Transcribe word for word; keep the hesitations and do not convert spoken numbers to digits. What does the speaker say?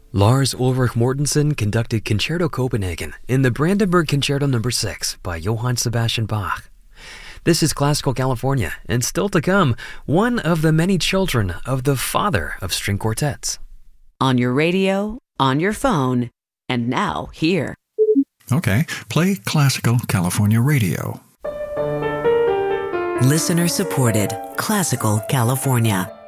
Lars Ulrich Mortensen conducted Concerto Copenhagen in the Brandenburg Concerto number six by Johann Sebastian Bach. This is Classical California, and still to come, one of the many children of the father of string quartets. On your radio, on your phone, and now here. Okay, play Classical California Radio. Listener supported Classical California.